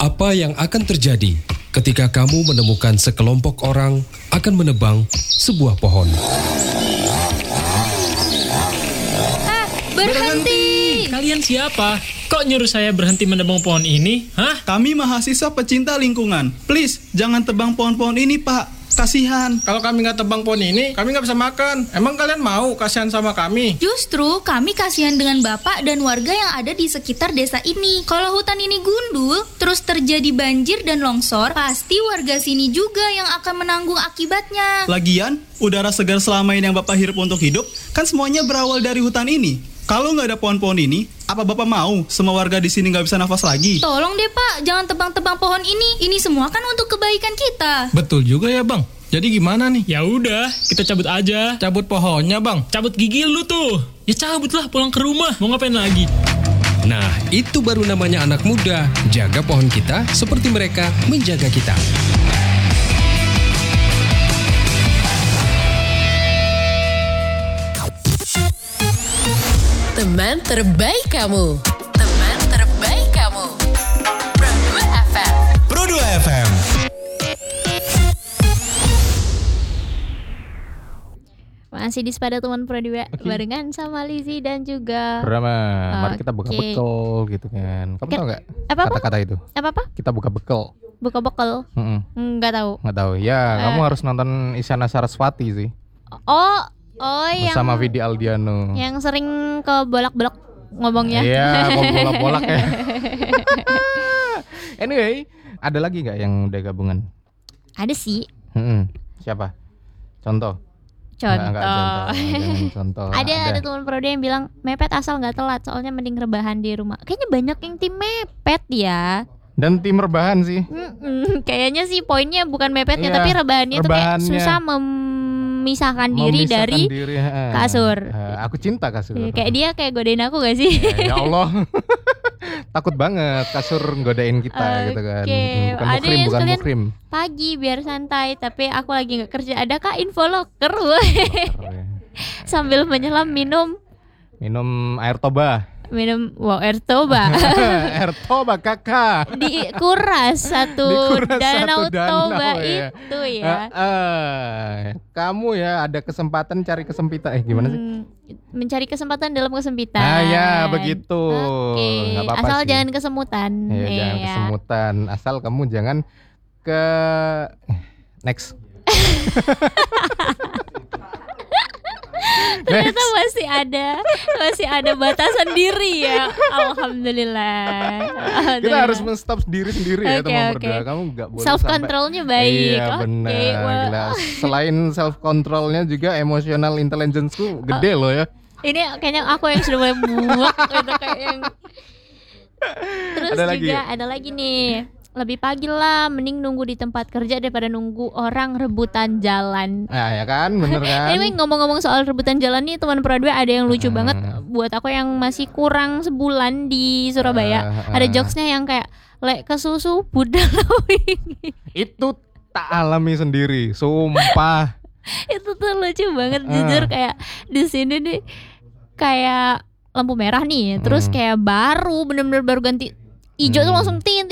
Apa yang akan terjadi ketika kamu menemukan sekelompok orang akan menebang sebuah pohon? Berhenti! Kalian siapa? Kok nyuruh saya berhenti menebang pohon ini? Hah? Kami mahasiswa pecinta lingkungan. Please, jangan tebang pohon-pohon ini, Pak. Kasihan. Kalau kami nggak tebang pohon ini, kami nggak bisa makan. Emang kalian mau kasihan sama kami? Justru kami kasihan dengan Bapak dan warga yang ada di sekitar desa ini. Kalau hutan ini gundul, terus terjadi banjir dan longsor, pasti warga sini juga yang akan menanggung akibatnya. Lagian, udara segar selama ini yang Bapak hirup untuk hidup, kan semuanya berawal dari hutan ini. Kalau nggak ada pohon-pohon ini, apa Bapak mau semua warga di sini nggak bisa nafas lagi? Tolong deh Pak, jangan tebang-tebang pohon ini. Ini semua kan untuk kebaikan kita. Betul juga ya Bang. Jadi gimana nih? Ya udah, kita cabut aja. Cabut pohonnya Bang. Cabut gigi lu tuh. Ya cabutlah, pulang ke rumah. Mau ngapain lagi? Nah, itu baru namanya anak muda. Jaga pohon kita seperti mereka menjaga kita. Teman terbaik kamu. Teman terbaik kamu. Pro2 FM. Pro2 FM. Masih di Sepada Teman Pro2 barengan sama Lizzy dan juga Rama, mari kita buka bekal gitu kan. Kamu tahu nggak kata-kata itu? Apa? Kita buka bekal. Buka bekal? Nggak tahu. Nggak tahu. Ya, kamu harus nonton Isyana Sarasvati sih. Oh bersama yang Vidi Aldiano. yang sering ke bolak-bolak ngomongnya. Iya, bolak-bolak ya. Anyway, ada lagi nggak yang udah gabungan? Ada sih. Siapa? Contoh. Contoh. Jangan contoh. Ada teman Pro2 yang bilang mepet asal nggak telat, soalnya mending rebahan di rumah. Kayaknya banyak yang tim mepet ya. Dan tim rebahan sih. Kayaknya sih poinnya bukan mepetnya, Iya, tapi rebahannya tuh kayak susah memisahkan diri dari kasur. Aku cinta kasur. Kayak dia kayak godain aku gak sih? Ya Allah. Takut banget kasur nggodain kita gitu kan. Bukan mukrim. Pagi biar santai, tapi aku lagi nggak kerja. Adakah info loker? Sambil menyelam minum air toba. Air toba. Air toba kakak. Dikuras satu danau toba ya. itu ya. Kamu ya ada kesempatan cari kesempitan. Gimana sih? Mencari kesempatan dalam kesempitan. Ya begitu. Oke. Asal jangan kesemutan. Jangan kesemutan. Asal kamu jangan next. Ternyata masih ada batasan diri ya. Alhamdulillah. Kita harus men-stop diri sendiri ya teman berdua. Kamu nggak boleh self controlnya baik. Iya benar. Selain self controlnya juga emotional intelligence-ku gede loh ya. Ini kayaknya aku yang sudah mulai muak gitu kayak yang. Terus ada lagi nih. Lebih pagi lah, mending nunggu di tempat kerja daripada nunggu orang rebutan jalan. Ya kan, bener kan. Ini ngomong-ngomong soal rebutan jalan nih, teman Pro2 ada yang lucu banget buat aku yang masih kurang sebulan di Surabaya. Ada jokesnya yang kayak lek ke susu budal wingi. Itu tak alami sendiri, sumpah. Itu tuh lucu banget jujur, kayak di sini nih kayak lampu merah nih, terus kayak bener-bener baru ganti ijo tuh langsung tin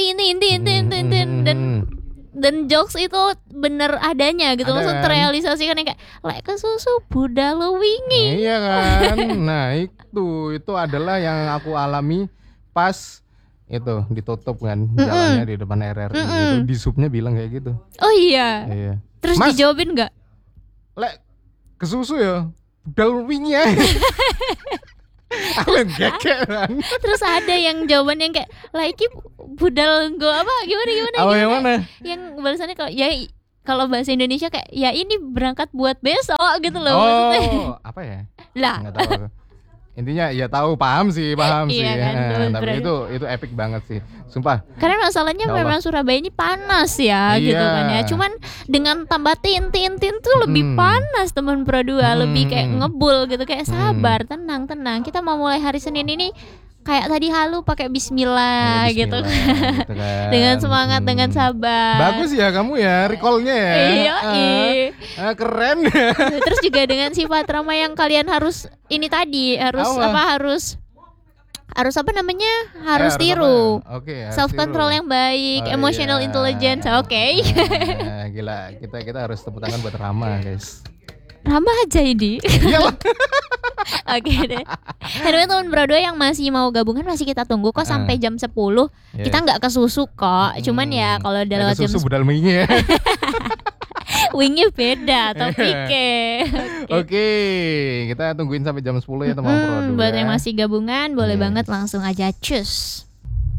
dan jokes itu bener adanya gitu, langsung terrealisasikan yang kayak lek ke susu budal wingi. Iya kan. Nah itu adalah yang aku alami pas itu ditutup kan jalannya di depan RRI. Itu di subnya bilang kayak gitu. Oh iya. Terus Mas, dijawabin nggak? Lek ke susu ya budal wingi ya. Aku yang gekek kan. Terus ada yang jawaban yang kayak lagi budal go apa gimana yang mana? Yang balasannya kalau bahasa Indonesia kayak ya ini berangkat buat besok gitu loh. Maksudnya. Apa ya? Lah. Nggak tahu. Intinya ya tahu, paham sih. Kan, tapi itu epic banget sih, sumpah. Karena masalahnya memang Surabaya ini panas ya, gitu kan ya. Cuman dengan tambah tin tuh lebih panas teman Pro2, lebih kayak ngebul gitu, kayak sabar, tenang. Kita mau mulai hari Senin ini kayak tadi halu pakai bismillah, gitu kan. Dengan semangat, dengan sabar. Bagus ya kamu ya recall-nya ya. Iya. Keren. Terus juga dengan sifat ramah yang kalian harus ini tadi harus harus apa namanya? Harus Harus tiru. apa? Oke, harus Self control tiru. yang baik, Oh, emotional iya. intelligence. Oke. Nah, gila, kita harus tepuk tangan buat Rama, guys. Rama aja ini. Iyalah. Oke deh. Anyway teman berdua yang masih mau gabungan masih kita tunggu kok sampai jam 10. Kita Yes. nggak kesusu kok. Cuman ya kalau udah lewat jam susu budal mingi ya. wingnya beda topiknya. Oke, kita tungguin sampai jam 10 ya teman Pro 2. Buat yang masih gabungan boleh Yes. banget langsung aja cus.